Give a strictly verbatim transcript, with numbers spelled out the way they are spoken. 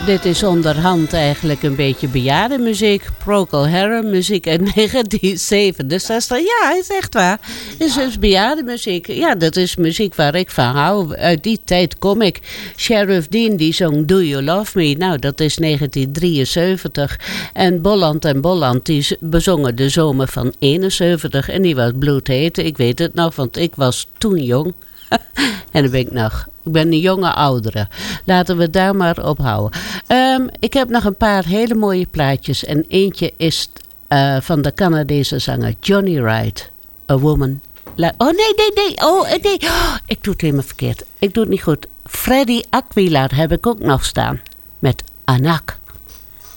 dit is onderhand eigenlijk een beetje bejaardenmuziek. Procol Harum muziek uit negentien zevenenzestig. Ja, is echt waar. Het is dus bejaardenmuziek. Ja, dat is muziek waar ik van hou. Uit die tijd kom ik. Sheriff Dean die zong Do You Love Me? Nou, dat is negentien drieënzeventig. En Bolland en Bolland die bezongen de zomer van eenenzeventig. En die was bloedheet. Ik weet het nog, want ik was toen jong. En dan ben ik nog. Ik ben een jonge oudere. Laten we daar maar op houden. Um, ik heb nog een paar hele mooie plaatjes. En eentje is uh, van de Canadese zanger Johnny Wright. A Woman. La- oh nee, nee, nee. Oh nee. Oh, ik doe het helemaal verkeerd. Ik doe het niet goed. Freddie Aquilar heb ik ook nog staan. Met Anak.